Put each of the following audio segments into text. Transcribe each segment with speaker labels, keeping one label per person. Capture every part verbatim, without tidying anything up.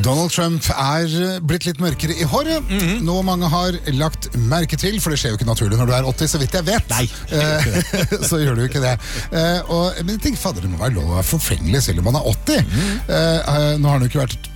Speaker 1: Donald Trump er blitt litt mørkere i håret, mm-hmm. noe mange har lagt merke til, for det skjer jo ikke naturlig når du er åtti, så vidt jeg vet.
Speaker 2: Nei.
Speaker 1: Så gjør du ikke det. Og, men jeg tenker, fader, det må være lov å være forfengelig selv om man er åtti. Mm. Nå har han jo ikke vært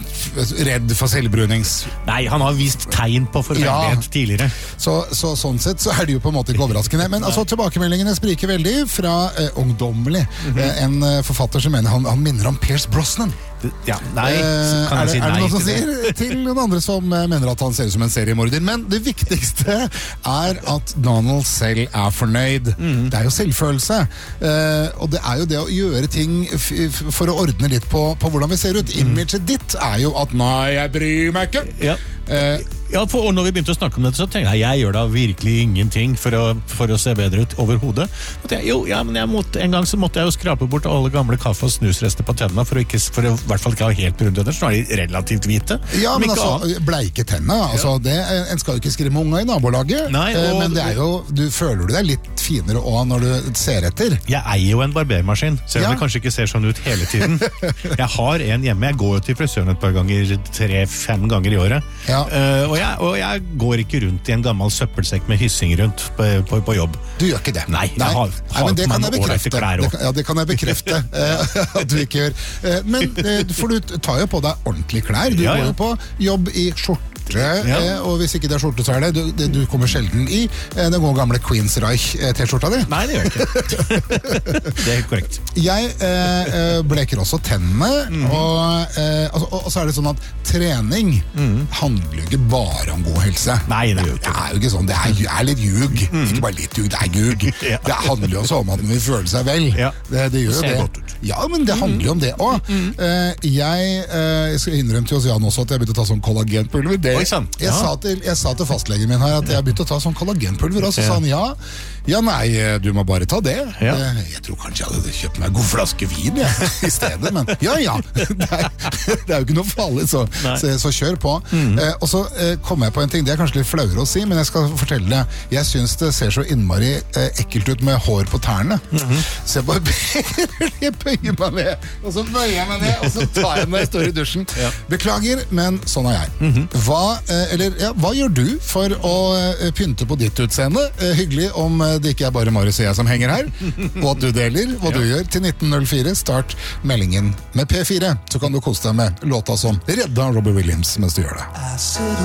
Speaker 1: redd for selvbrunings.
Speaker 2: Nei, han har vist tegn på forvengelighet ja. tidligere.
Speaker 1: Så, så sånn sett så er det jo på en måte ikke overraskende. Men altså, tilbakemeldingene spriker veldig fra eh, ungdommelig. Mm-hmm. Eh, en eh, forfatter som mener han, han minner om Pierce Brosnan.
Speaker 2: Ja, nei,
Speaker 1: eh,
Speaker 2: kan jeg
Speaker 1: er,
Speaker 2: si nei
Speaker 1: er det noen som
Speaker 2: til
Speaker 1: sier det? Til noen andre som eh, mener at han ser ut som en seriemorder. Men det viktigste er at Donald selv er fornøyd. Mm. Det er jo selvfølelse. Eh, og det er jo det å gjøre ting f f for å ordne litt på, på hvordan vi ser ut. Imaget ditt er jo at nei, jeg bryr meg ikke.
Speaker 2: Ja. Eh, ja, for når vi begynte å snakke om dette, så tenkte jeg jeg gjør da virkelig ingenting for å, for å se bedre ut overhodet. Jo, ja, men jeg måtte, en gang så måtte jeg jo skrape bort alle gamle kaffe- og snusrester på tennene for å, ikke, for å i hvert fall ikke ha helt brune tenner, så er de relativt hvite.
Speaker 1: Ja, men altså, bleike tenner, altså, det, en skal jo ikke skrive unge i nabolaget, Nei, og, men det er jo, du føler du deg litt finere også når du ser etter.
Speaker 2: Jeg eier jo en barbermaskin, selv om ja. det kanskje ikke ser sånn ut hele tiden. Jeg har en hjemme, jeg går jo til frisøren et par ganger, tre-fem ganger i året. Ja. Uh, og, jeg, og jeg går ikke rundt i en gammel søppelsekk med hyssing rundt på, på, på jobb.
Speaker 1: Du gjør ikke det?
Speaker 2: Nei, jeg har, har
Speaker 1: Nei, men det kan jeg bekrefte. Det, ja, det kan jeg bekrefte at du ikke gjør. Uh, men uh, for du tar jo på deg ordentlige klær. Du ja, ja. går jo på jobb i skjorte. Ja. Og hvis ikke det er skjorte, så er det du, du kommer sjelden i den gode gamle Queen's Reich-t-skjorta di.
Speaker 2: Nei, det gjør jeg ikke. Det er helt korrekt.
Speaker 1: Jeg eh, bleker også tennene, mm. og, eh, altså, og, og så er det sånn at trening mm. handler jo ikke bare om god helse.
Speaker 2: Nei, det gjør
Speaker 1: ikke. Det er jo ikke sånn, det er, er litt ljug. Mm. Ikke bare litt ljug, det er ljug. Ja. Det handler jo også om at man vil føle seg vel. Ja. Det, det gjør jo det. Godt ut. Ja, men det handler jo om det også. Mm. Eh, jeg, eh, jeg skal innrømme til Jan også at jeg begynte å ta sånn kollagenpulver. Det Jeg, ja. sa til, jeg sa til fastlegen min her at jeg begynte å ta sånn kollagenpulver, og så sa han ja, ja nei, du må bare ta det. Ja. Jeg tror kanskje jeg hadde kjøpt meg en god flaske vin ja, i stedet, men ja, ja, det er, det er jo ikke noe farlig, så, så, så kjør på. Mm. Eh, og så eh, kom jeg på en ting, det er kanskje litt flauere å si, men jeg skal fortelle det. Jeg synes det ser så innmari eh, ekkelt ut med hår på tærne. Mm-hmm. Så jeg bare jeg bøyer meg ned, og så bøyer jeg meg ned, og så tar jeg når jeg står i dusjen. Ja. Beklager, men sånn er jeg. Mm-hmm. Hva Eller, ja, hva gjør du for å uh, pynte på ditt utseende? Uh, hyggelig om uh, det ikke er bare Marius og jeg som henger her, og at du deler hva ja. du gjør til nitten null fire. Start meldingen med P fire, så kan du kose deg med låta som redda Robbie Williams mens du gjør det.